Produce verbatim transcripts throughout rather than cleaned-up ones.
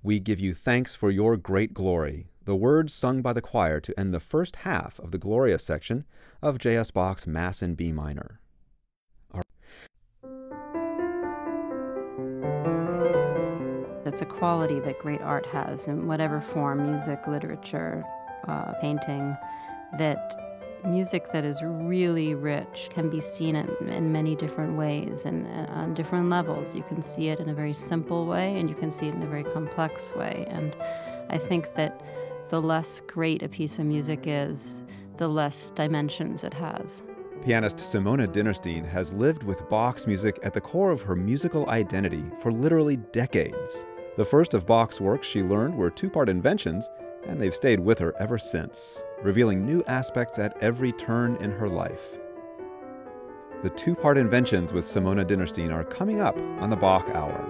We give you thanks for your great glory, the words sung by the choir to end the first half of the Gloria section of J S. Bach's Mass in B minor. It's a quality that great art has in whatever form, music, literature, uh, painting, that music that is really rich can be seen in, in many different ways and, and on different levels. You can see it in a very simple way and you can see it in a very complex way. And I think that the less great a piece of music is, the less dimensions it has. Pianist Simona Dinnerstein has lived with Bach's music at the core of her musical identity for literally decades. The first of Bach's works she learned were two-part inventions, and they've stayed with her ever since, revealing new aspects at every turn in her life. The two-part inventions with Simona Dinnerstein are coming up on the Bach Hour.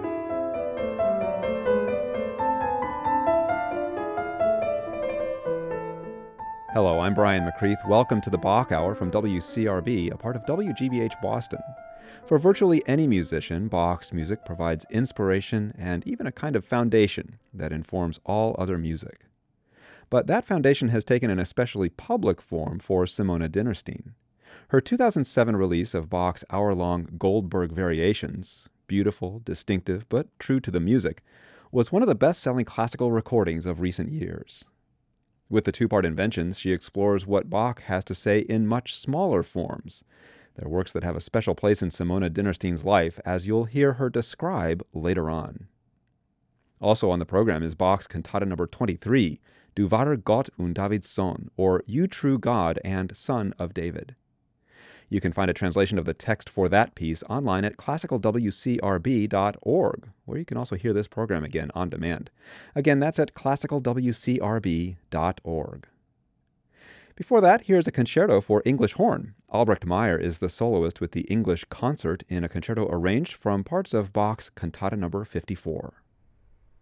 Hello, I'm Brian McCreath. Welcome to the Bach Hour from W C R B, a part of W G B H Boston. For virtually any musician, Bach's music provides inspiration and even a kind of foundation that informs all other music. But that foundation has taken an especially public form for Simona Dinnerstein. Her two thousand seven release of Bach's hour-long Goldberg Variations, beautiful, distinctive, but true to the music, was one of the best-selling classical recordings of recent years. With the two-part inventions, she explores what Bach has to say in much smaller forms. They're works that have a special place in Simona Dinnerstein's life, as you'll hear her describe later on. Also on the program is Bach's Cantata number twenty-three, Du wahrer Gott und Davids Sohn, or You True God and Son of David. You can find a translation of the text for that piece online at classical w c r b dot org, where you can also hear this program again on demand. Again, that's at classical w c r b dot org. Before that, here's a concerto for English horn. Albrecht Meyer is the soloist with the English concert in a concerto arranged from parts of Bach's Cantata number fifty-four.